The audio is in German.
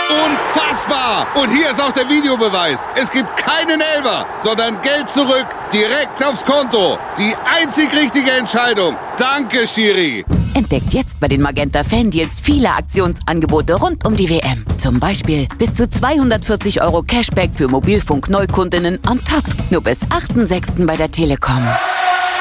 Unfassbar! Und hier ist auch der Videobeweis. Es gibt keinen Elfer, sondern Geld zurück, direkt aufs Konto. Die einzig richtige Entscheidung. Danke, Schiri. Entdeckt jetzt bei den Magenta Fan-Deals viele Aktionsangebote rund um die WM. Zum Beispiel bis zu 240 € Cashback für Mobilfunk-Neukundinnen on top. Nur bis 8.6. bei der Telekom.